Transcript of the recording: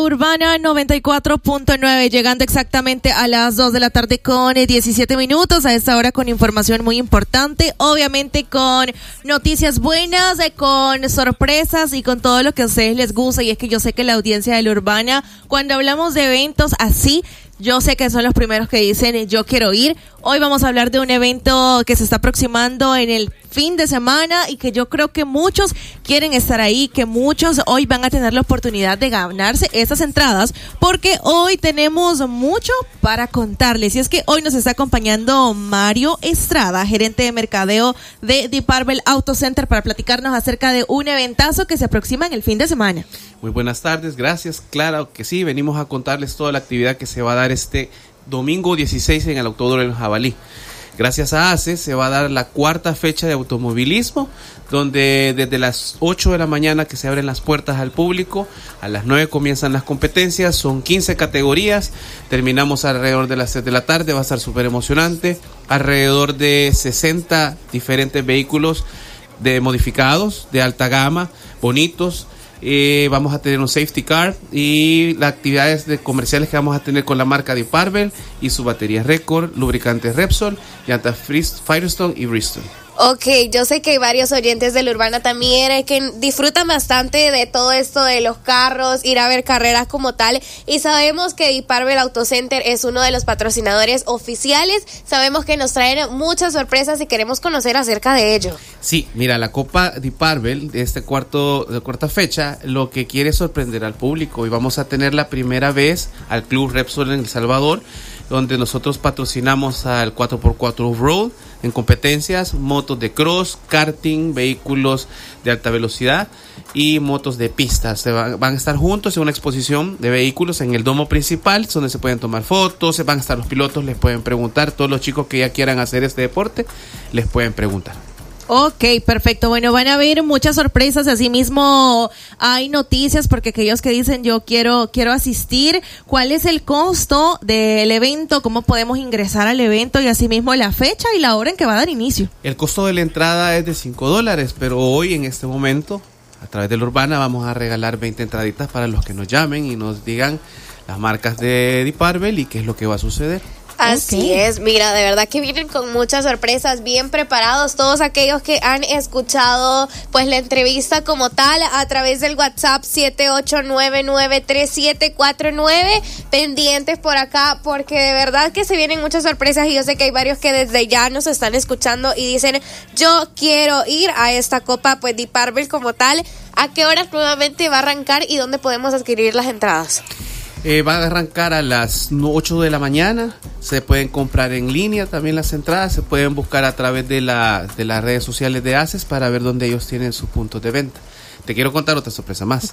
Urbana 94.9, llegando exactamente a las 2 de la tarde con 17 minutos, a esta hora con información muy importante, obviamente con noticias buenas, con sorpresas y con todo lo que a ustedes les gusta, y es que yo sé que la audiencia de la Urbana, cuando hablamos de eventos así, yo sé que son los primeros que dicen yo quiero ir. Hoy vamos a hablar de un evento que se está aproximando en el fin de semana y que yo creo que muchos quieren estar ahí, que muchos hoy van a tener la oportunidad de ganarse estas entradas, porque hoy tenemos mucho para contarles. Y es que hoy nos está acompañando Mario Estrada, gerente de mercadeo de Deep Purple Auto Center, para platicarnos acerca de un eventazo que se aproxima en el fin de semana. Muy buenas tardes, gracias. Claro que sí, venimos a contarles toda la actividad que se va a dar este domingo 16 en el Autódromo del Jabalí. Gracias a ACE se va a dar la cuarta fecha de automovilismo, donde desde las 8 de la mañana que se abren las puertas al público, a las 9 comienzan las competencias, son 15 categorías, terminamos alrededor de las 3 de la tarde, va a estar súper emocionante, alrededor de 60 diferentes vehículos modificados, de alta gama, bonitos. Vamos a tener un safety car y las actividades comerciales que vamos a tener con la marca Deep Purple y su batería Record, lubricantes Repsol, llantas Firestone y Bristol. Ok, yo sé que hay varios oyentes de la Urbana también que disfrutan bastante de todo esto de los carros, ir a ver carreras como tal, y sabemos que Deep Purple Auto Center es uno de los patrocinadores oficiales. Sabemos que nos traen muchas sorpresas y queremos conocer acerca de ello. Sí, mira, la Copa Deep Purple de esta cuarta fecha lo que quiere es sorprender al público, y vamos a tener la primera vez al Club Repsol en El Salvador, donde nosotros patrocinamos al 4x4 Off-Road en competencias, motos de cross, karting, vehículos de alta velocidad y motos de pistas. Van a estar juntos en una exposición de vehículos en el domo principal, donde se pueden tomar fotos, van a estar los pilotos, les pueden preguntar, todos los chicos que ya quieran hacer este deporte, les pueden preguntar. Ok, perfecto. Bueno, van a haber muchas sorpresas. Asimismo, hay noticias porque aquellos que dicen yo quiero asistir, ¿cuál es el costo del evento? ¿Cómo podemos ingresar al evento? Y asimismo la fecha y la hora en que va a dar inicio. El costo de la entrada es de $5, pero hoy en este momento, a través de la Urbana, vamos a regalar 20 entraditas para los que nos llamen y nos digan las marcas de Deep Purple y qué es lo que va a suceder. Así es, mira, de verdad que vienen con muchas sorpresas, bien preparados todos aquellos que han escuchado pues la entrevista como tal a través del WhatsApp 78993749, pendientes por acá porque de verdad que se vienen muchas sorpresas, y yo sé que hay varios que desde ya nos están escuchando y dicen yo quiero ir a esta Copa pues Deep Purple como tal. ¿A qué horas nuevamente va a arrancar y dónde podemos adquirir las entradas? Va a arrancar a las 8 de la mañana, se pueden comprar en línea también las entradas, se pueden buscar a través de las redes sociales de ACES para ver dónde ellos tienen sus puntos de venta. Te quiero contar otra sorpresa más.